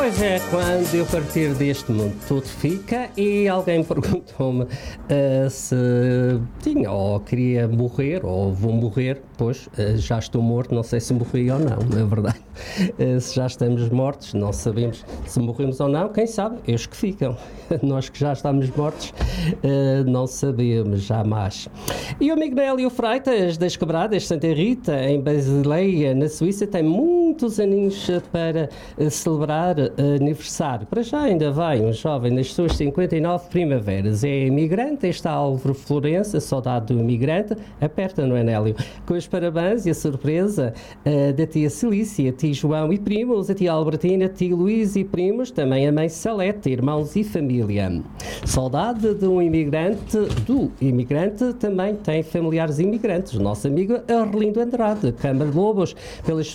Pois é, quando eu partir deste mundo tudo fica e alguém perguntou-me se tinha ou queria morrer ou vou morrer, pois já estou morto, não sei se morri ou não, na verdade. Se já estamos mortos, não sabemos se morremos ou não, quem sabe, eles que ficam. Nós que já estamos mortos, não sabemos jamais. E o amigo Nélio Freitas, das Quebradas, Santa Rita, em Basileia, na Suíça, tem muitos aninhos para celebrar aniversário. Para já ainda vai um jovem nas suas 59 primaveras. É imigrante, está Álvaro Florença, saudade do imigrante. Aperta, não é, Nélio? Com os parabéns e a surpresa da tia Celícia, tio João e primos, a tia Albertina, tio Luís e primos, também a mãe Salete, irmãos e família. Saudade do imigrante também tem familiares imigrantes. O nosso amigo Arlindo Andrade, Câmara de Lobos, pelas